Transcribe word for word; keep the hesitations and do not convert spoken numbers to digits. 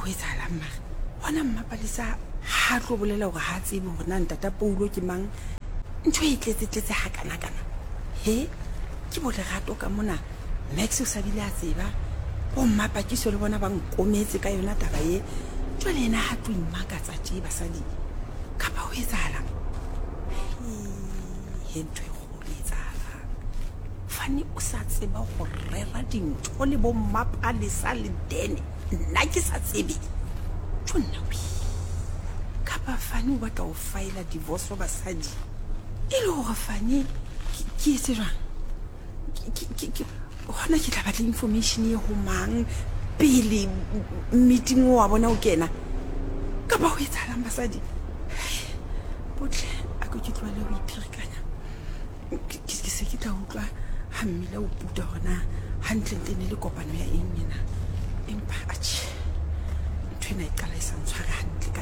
ho etsahalang mara hona mmapalisa ha tlo bolela hore ha tsebe hore na ntata Paulo ke mang ntho e tletse tletse ha kana kana he ke bo lerato ka mona Max o sabile a tseba bo mmapakiso le bona ba nkometse ka yona taba ye jwale ena ha tlo imakatsa tje basadi kapa ho etsahalang he ntho e kgolo e etsahalang fane o sa tseba go rera dintho le bo mmapalisa le dene nna ke sa tsebe tjona wi kapa fane o batla o file divorce wa basadi e le hore fane ke se jwang ke hona ke tla batla information ye ho mang pele meeting wa bona o kena kapa ho etsahalang basadi botle a go ke tlwale ho iphirikanya ke se ke tla utlwa ha mmila o puta hona hantle ntle ne le kopano ya eng yena empa atjhe ntwena e qala e sa ntshwara hantle ka